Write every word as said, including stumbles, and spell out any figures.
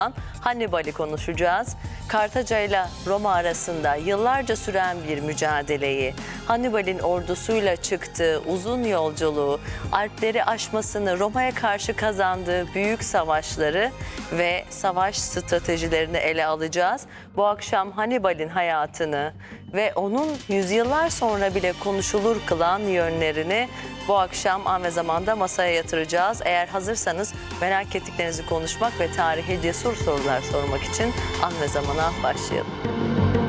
Hannibal'i konuşacağız. Kartaca ile Roma arasında yıllarca süren bir mücadeleyi, Hannibal'in ordusuyla çıktığı uzun yolculuğu, Alpleri aşmasını, Roma'ya karşı kazandığı büyük savaşları ve savaş stratejilerini ele alacağız. Bu akşam Hannibal'in hayatını ve onun yüzyıllar sonra bile konuşulur kılan yönlerini bu akşam An ve Zaman'da masaya yatıracağız. Eğer hazırsanız merak ettiklerinizi konuşmak ve tarihe cesur sorular sormak için An ve Zaman'a başlayalım.